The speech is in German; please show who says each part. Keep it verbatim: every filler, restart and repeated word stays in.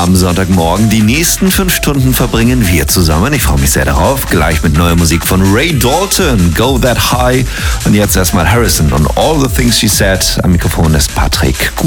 Speaker 1: am Sonntagmorgen. Die nächsten fünf Stunden verbringen wir zusammen. Ich freue mich sehr darauf. Gleich mit neuer Musik von Ray Dalton, Go That High. Und jetzt erstmal Harrison und All the Things She Said. Am Mikrofon ist Patrick.